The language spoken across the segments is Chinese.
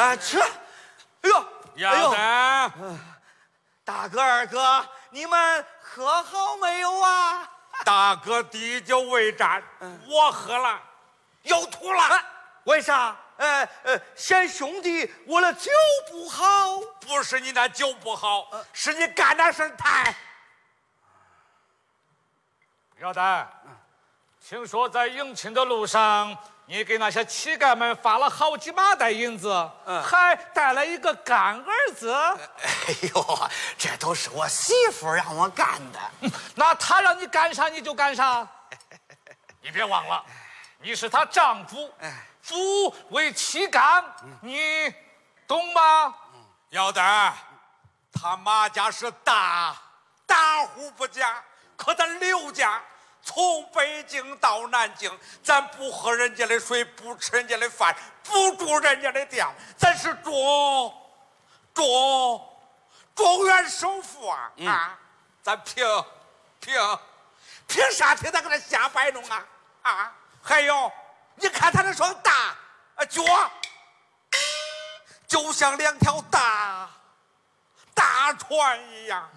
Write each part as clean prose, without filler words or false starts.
啊，这，哎呦， 要的， 大哥二哥，你们喝好没有啊？ 大哥滴酒未沾，我喝了，又吐了。 啊，为啥？嫌兄弟我的酒不好？ 不是你那酒不好，是你干那事太……要得，听说在迎亲的路上，你给那些乞丐们发了好几麻袋银子，还带了一个干儿子。 哎呦，这都是我媳妇让我干的。 那她让你干啥你就干啥，你别忘了，你是她丈夫，夫为妻干，你懂吗？要得，他马家是大户不家，可咱刘家从北京到南京，咱不喝人家的水，不吃人家的饭，不住人家的店，咱是状元首富啊！咱凭啥听他搁那瞎摆弄啊？还有，你看他那双大脚，就像两条大船一样，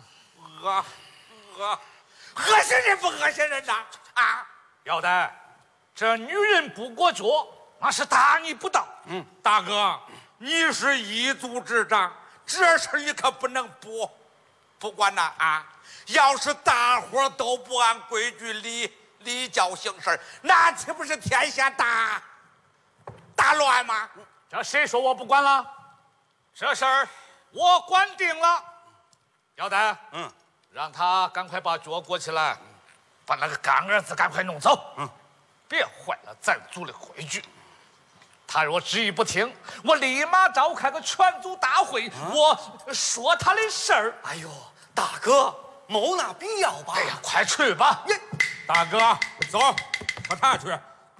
恶心人不恶心人呐？要得，这女人不裹脚，那是大逆不道。大哥，你是一族之长，这事你可不能不管呐！要是大伙都不按规矩礼教行事，那岂不是天下大乱吗？这谁说我不管了？这事儿我管定了。要得，让他赶快把脚裹起来，把那个干儿子赶快弄走，别坏了咱族的规矩。他若执意不听，我立马召开个全族大会，我说他的事儿。 哎呦，大哥，没那必要吧？ 哎呀，快去吧！大哥，走，和他去。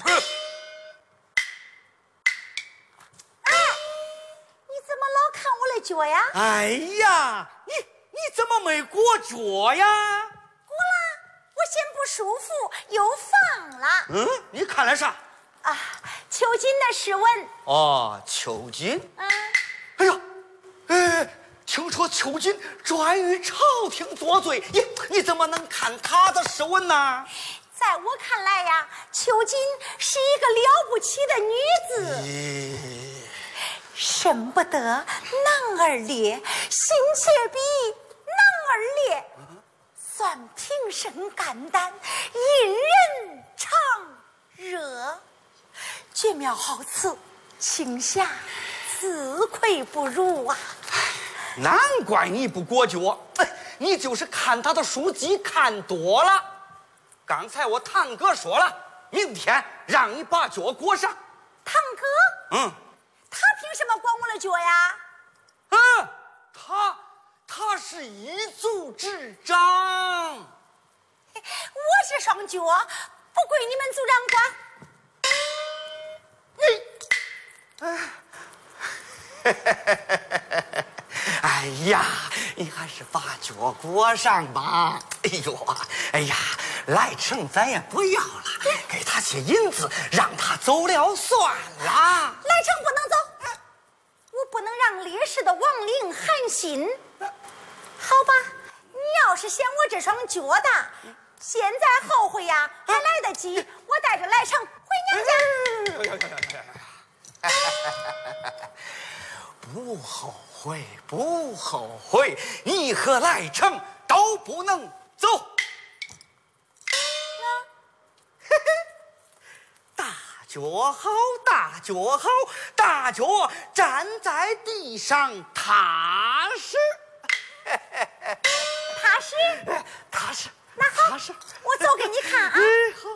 你怎么老看我的脚呀？ 哎呀，你怎么没裹脚呀？ 裹了，我嫌不舒服，又放了。 你看了啥？ 秋瑾的诗文。 哦，秋瑾。哎呀，听说秋瑾专与朝廷作对，你怎么能看他的诗文呢？ 在我看来呀，秋瑾是一个了不起的女子。生不得男儿烈，心且比男儿烈。算平生肝胆，引人常热。绝妙好词，卿下自愧不如啊！ 难怪你不裹脚，你就是看他的书籍看多了。刚才我堂哥说了，明天让你把脚裹上。 堂哥？他凭什么管我的脚呀？ 他是一族之长。 我这双脚不归你们族长管。 哎呀，你还是把脚裹上吧。哎呀，来成咱也不要了，给他些银子，让他走了算了。 来成不能走，我不能让烈士的亡灵寒心。好吧，你要是嫌我这双脚大，现在后悔呀还来得及。我带着来成回娘家。 不后悔，不后悔，你和来成都不能走。大脚好，大脚好，大脚站在地上踏实。 踏实？ 踏实。 那好， 踏实。 我走给你看啊。